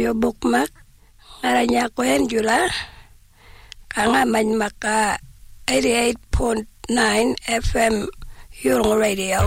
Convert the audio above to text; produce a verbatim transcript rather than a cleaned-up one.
Radio Bookmark. Ngaranya ko Angela. Kanga man maka eighty-eight point nine F M Yurong Radio.